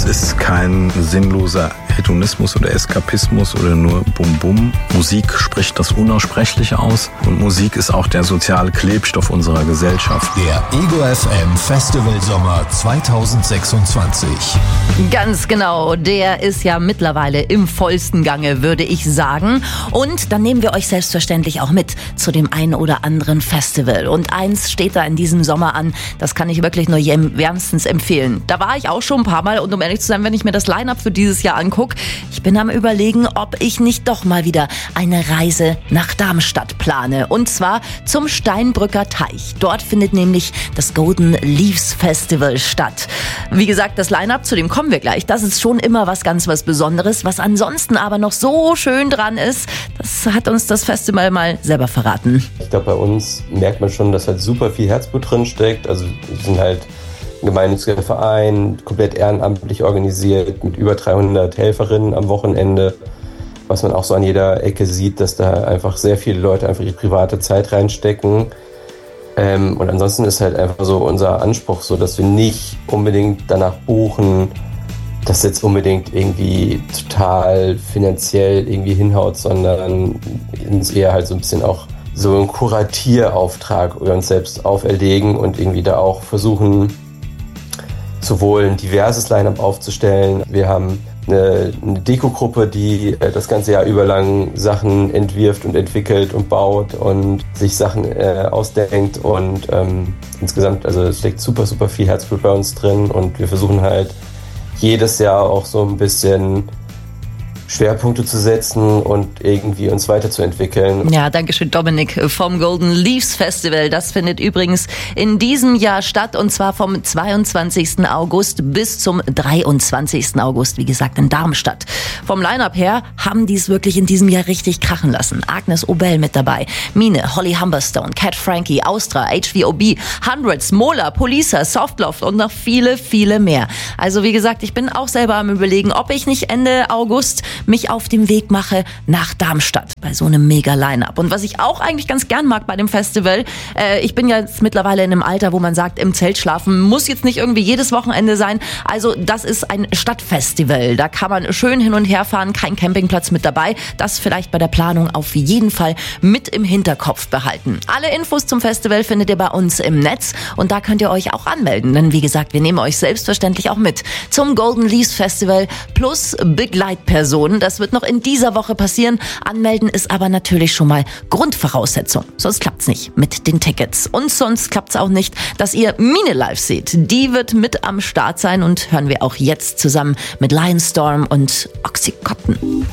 Es ist kein sinnloser Hedonismus oder Eskapismus oder nur Bum-Bum. Musik spricht das Unaussprechliche aus und Musik ist auch der soziale Klebstoff unserer Gesellschaft. Der Ego FM Festival Sommer 2026. Ganz genau, der ist ja mittlerweile im vollsten Gange, würde ich sagen. Und dann nehmen wir euch selbstverständlich auch mit zu dem einen oder anderen Festival. Und eins steht da in diesem Sommer an, das kann ich wirklich nur wärmstens empfehlen. Da war ich auch schon ein paar Mal und um ehrlich zu sein, wenn ich mir das Line-Up für dieses Jahr angucke, ich bin am Überlegen, ob ich nicht doch mal wieder eine Reise nach Darmstadt plane. Und zwar zum Steinbrücker Teich. Dort findet nämlich das Golden Leaves Festival statt. Wie gesagt, das Line-Up, zu dem kommen wir gleich. Das ist schon immer was Besonderes. Was ansonsten aber noch so schön dran ist, das hat uns das Festival mal selber verraten. Ich glaube, bei uns merkt man schon, dass halt super viel Herzblut drin steckt. Also wir sind halt ein gemeinnütziger Verein, komplett ehrenamtlich organisiert, mit über 300 Helferinnen am Wochenende. Was man auch so an jeder Ecke sieht, dass da einfach sehr viele Leute einfach ihre private Zeit reinstecken. Und ansonsten ist halt einfach so unser Anspruch so, dass wir nicht unbedingt danach buchen, dass jetzt unbedingt irgendwie total finanziell irgendwie hinhaut, sondern uns eher halt so ein bisschen auch so einen Kuratierauftrag über uns selbst auferlegen und irgendwie da auch versuchen, sowohl ein diverses Line-Up aufzustellen. Wir haben eine Dekogruppe, die das ganze Jahr über lang Sachen entwirft und entwickelt und baut und sich Sachen ausdenkt und insgesamt, also es steckt super, super viel Herzblut bei uns drin und wir versuchen halt jedes Jahr auch so ein bisschen Schwerpunkte zu setzen und irgendwie uns weiterzuentwickeln. Ja, danke schön, Dominik vom Golden Leaves Festival. Das findet übrigens in diesem Jahr statt und zwar vom 22. August bis zum 23. August, wie gesagt, in Darmstadt. Vom Line-Up her haben die es wirklich in diesem Jahr richtig krachen lassen. Agnes Obel mit dabei, Mine, Holly Humberstone, Cat Frankie, Austra, HVOB, Hundreds, Mola, Polisa, Softloft und noch viele, viele mehr. Also wie gesagt, ich bin auch selber am Überlegen, ob ich nicht Ende August mich auf den Weg mache nach Darmstadt bei so einem Mega-Line-Up. Und was ich auch eigentlich ganz gern mag bei dem Festival, ich bin ja jetzt mittlerweile in einem Alter, wo man sagt, im Zelt schlafen muss jetzt nicht irgendwie jedes Wochenende sein. Also das ist ein Stadtfestival. Da kann man schön hin und her fahren, kein Campingplatz mit dabei. Das vielleicht bei der Planung auf jeden Fall mit im Hinterkopf behalten. Alle Infos zum Festival findet ihr bei uns im Netz und da könnt ihr euch auch anmelden. Denn wie gesagt, wir nehmen euch selbstverständlich auch mit zum Golden Leaves Festival plus Begleitpersonen. Das wird noch in dieser Woche passieren. Anmelden ist aber natürlich schon mal Grundvoraussetzung. Sonst klappt's nicht mit den Tickets. Und sonst klappt's auch nicht, dass ihr Mine live seht. Die wird mit am Start sein und hören wir auch jetzt zusammen mit Lionstorm und Oxycontin.